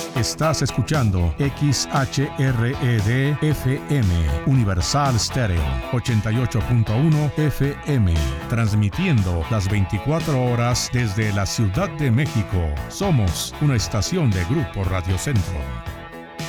Estás escuchando XHRED-FM, Universal Stereo, 88.1 FM, transmitiendo las 24 horas desde la Ciudad de México. Somos una estación de Grupo Radio Centro.